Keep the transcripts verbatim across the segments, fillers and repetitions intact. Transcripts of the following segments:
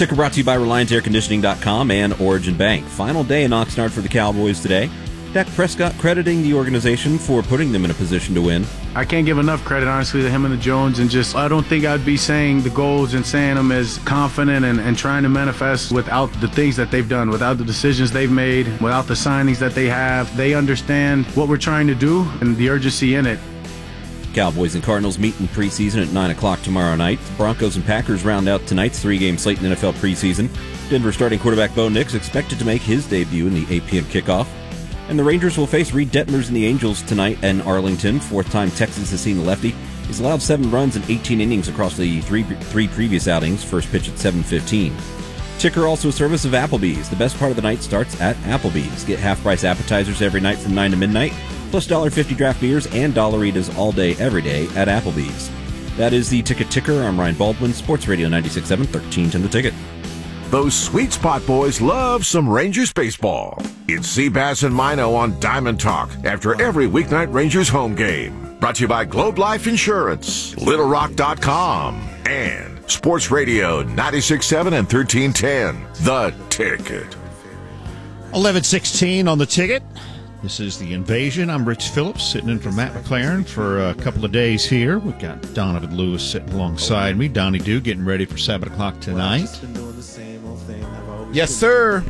Ticker brought to you by Reliant Air Conditioning dot com and Origin Bank. Final day in Oxnard for the Cowboys today. Dak Prescott crediting the organization for putting them in a position to win. I can't give enough credit, honestly, to him and the Jones, and just I don't think I'd be saying the goals and saying them as confident and, and trying to manifest without the things that they've done, without the decisions they've made, without the signings that they have. They understand what we're trying to do and the urgency in it. Cowboys and Cardinals meet in preseason at nine o'clock tomorrow night. The Broncos and Packers round out tonight's three-game slate in N F L preseason. Denver starting quarterback Bo Nix expected to make his debut in the eight p.m. kickoff. And the Rangers will face Reed Detmers and the Angels tonight in Arlington. Fourth time Texas has seen the lefty. He's allowed seven runs in eighteen innings across the three, three previous outings. First pitch at seven fifteen. Ticker also a service of Applebee's. The best part of the night starts at Applebee's. Get half-price appetizers every night from nine to midnight, plus one dollar fifty draft beers and Dollaritas all day, every day at Applebee's. That is the Ticket Ticker. I'm Ryan Baldwin, Sports Radio ninety-six point seven, thirteen ten The Ticket. Those Sweet Spot boys love some Rangers baseball. It's Seabass and Mino on Diamond Talk after every weeknight Rangers home game. Brought to you by Globe Life Insurance, Little Rock dot com, and Sports Radio ninety-six point seven and thirteen ten The Ticket. eleven sixteen on The Ticket. This is The Invasion. I'm Rich Phillips, sitting in for Matt McLaren for a couple of days here. We've got Donovan Lewis sitting alongside me. Donnie Dew getting ready for seven o'clock tonight. Yes, sir.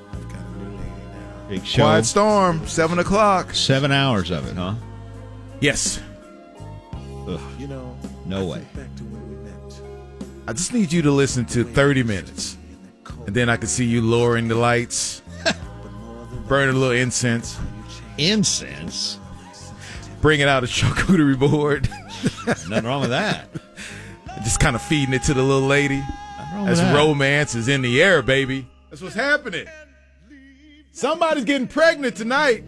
Big show. Quiet Storm, seven o'clock. Seven hours of it, huh? Yes. Ugh. No way. I just need you to listen to thirty minutes, and then I can see you lowering the lights, burning a little incense. Incense? Bringing out a charcuterie board. Nothing wrong with that. Just kind of feeding it to the little lady. As that. Romance is in the air, baby. That's what's happening. Somebody's getting pregnant tonight.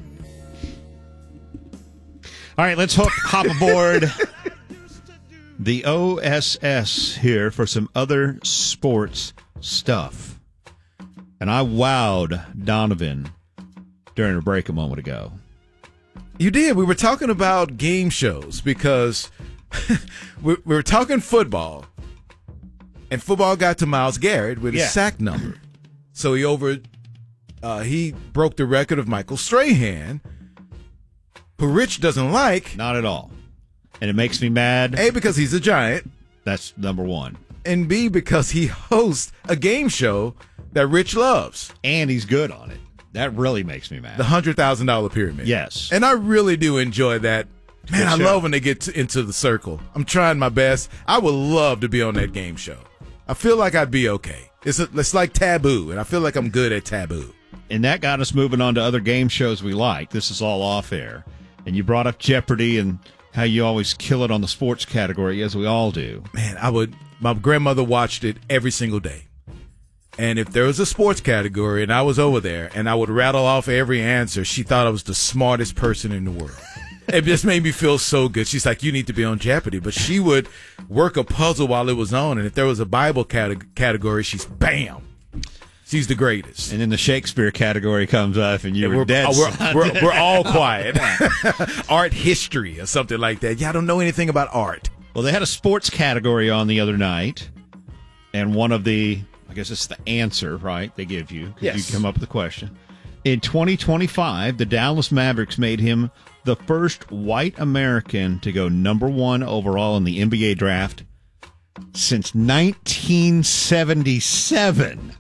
All right, let's hop, hop aboard the O S S here for some other sports stuff. And I wowed Donovan during a break a moment ago. You did. We were talking about game shows because we we were talking football. And football got to Myles Garrett with yeah. his sack number. So he over, uh, he broke the record of Michael Strahan, who Rich doesn't like. Not at all. And it makes me mad. A, because he's a Giant. That's number one. And B, because he hosts a game show that Rich loves. And he's good on it. That really makes me mad. The one hundred thousand dollars Pyramid. Yes. And I really do enjoy that. Man, I show. love when they get to, into the circle. I'm trying my best. I would love to be on that game show. I feel like I'd be okay. It's a, it's like Taboo, and I feel like I'm good at Taboo. And that got us moving on to other game shows we like. This is all off air. And you brought up Jeopardy and how you always kill it on the sports category, as we all do. Man, I would. My grandmother watched it every single day. And if there was a sports category and I was over there and I would rattle off every answer, she thought I was the smartest person in the world. It just made me feel so good. She's like, you need to be on Jeopardy. But she would work a puzzle while it was on. And if there was a Bible cate- category, she's bam. She's the greatest. And then the Shakespeare category comes up and you yeah, were dead. We're, we're, we're all quiet. Art history or something like that. Yeah, I don't know anything about art. Well, they had a sports category on the other night. And one of the, I guess it's the answer, right, they give you. Because yes. you come up with a question. In twenty twenty-five, the Dallas Mavericks made him the first white American to go number one overall in the N B A draft since nineteen seventy-seven.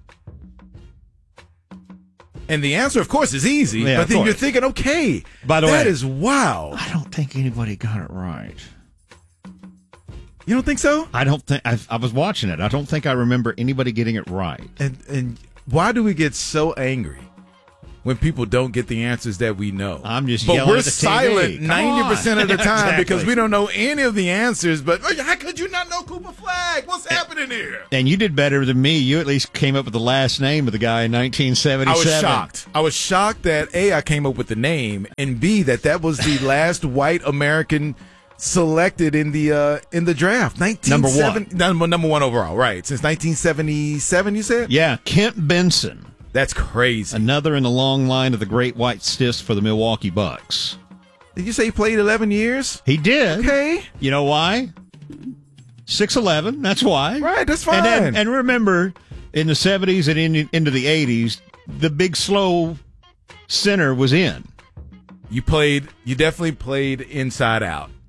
And the answer, of course, is easy. Yeah, but then course. you're thinking, okay, By the that way, is wow. I don't think anybody got it right. You don't think so? I don't think I, I was watching it. I don't think I remember anybody getting it right. And and why do we get so angry when people don't get the answers that we know? I'm just but yelling we're at the T V. silent Come ninety percent on. of the time Exactly. because we don't know any of the answers. But how could you not know Cooper Flagg? What's happening here? And you did better than me. You at least came up with the last name of the guy in nineteen seventy-seven. I was shocked. I was shocked that A, I came up with the name, and B, that that was the last white American selected in the uh, in the draft. Number one. Number, number one overall, right. Since nineteen seventy-seven, you said? Yeah, Kent Benson. That's crazy. Another in the long line of the great white stiffs for the Milwaukee Bucks. Did you say he played eleven years? He did. Okay. You know why? six eleven, that's why. Right, that's fine. And, then, and remember, in the seventies and in, into the eighties, the big slow center was in. You played. You definitely played inside out.